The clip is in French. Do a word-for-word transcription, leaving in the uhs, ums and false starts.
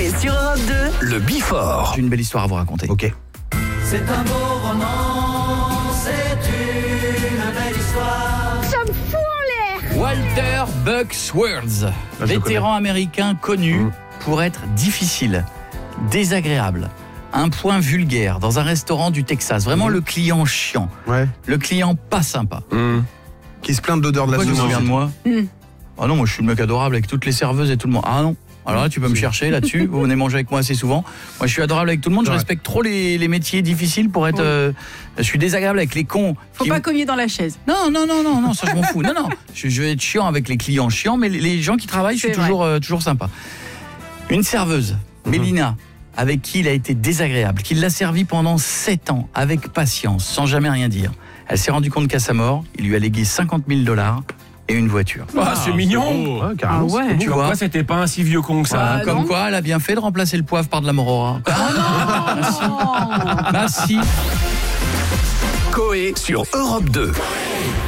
Coé sur Europe deux. Le Before. J'ai une belle histoire à vous raconter. Ok. C'est un beau roman, c'est une belle histoire. Ça me fout en l'air. Walter Buck Swords, Ah, je le vétéran américain connu Mmh. pour être difficile, désagréable, un point vulgaire dans un restaurant du Texas. Vraiment Mmh. le client chiant, Ouais. le client pas sympa. Mmh. Qui se plaint de l'odeur de la Pourquoi tu te sauce. souviens de moi Mmh. Ah non, moi je suis le mec adorable avec toutes les serveuses et tout le monde. Ah non. Alors là, tu peux me chercher là-dessus. Vous venez manger avec moi assez souvent. Moi, je suis adorable avec tout le monde. Je Ouais. respecte trop les, les métiers difficiles pour être. Oui. euh, je suis désagréable avec les cons. Faut qui- pas cogner dans la chaise. Non, non, non, non, non, ça je m'en fous. Non, non. Je, je vais être chiant avec les clients chiants, mais les, les gens qui travaillent, je suis C'est toujours, euh, toujours sympa. Une serveuse, Mhm. Mélina, avec qui il a été désagréable, qui l'a servi pendant sept ans, avec patience, sans jamais rien dire. Elle s'est rendue compte qu'à sa mort, il lui a légué cinquante mille dollars et une voiture. Ah, c'est mignon. Ouais, carrément. Ah ouais. c'est beau. Tu vois. Pourquoi c'était pas un si vieux con que ça? Voilà, Ah, comme non. quoi, elle a bien fait de remplacer le poivre par de la morora. Oh. Bah si. Coé sur Europe deux.